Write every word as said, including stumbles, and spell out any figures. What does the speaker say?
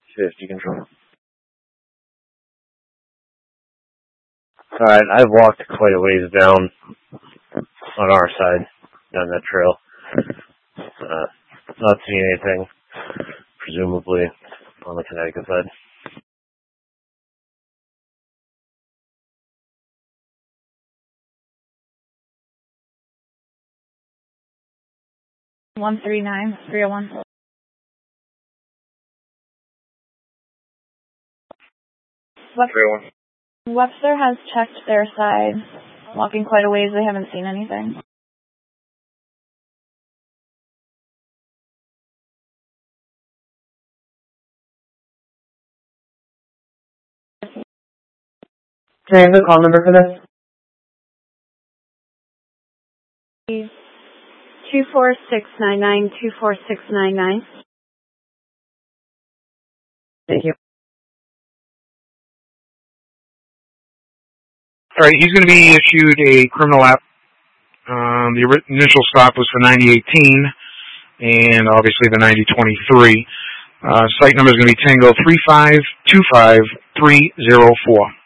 fifty control. Alright, I've walked quite a ways down on our side, down that trail. Uh, not seeing anything, presumably on the Connecticut side. one three nine, three oh one. Webster. Webster has checked their side. Walking quite a ways, they haven't seen anything. Can I have the call number for this? two four six nine nine, two four six nine nine. Thank you. All right, he's going to be issued a criminal app. Um, the initial stop was for ninety eighteen, and obviously the ninety twenty-three. Uh, site number is going to be Tango three five two five three zero four.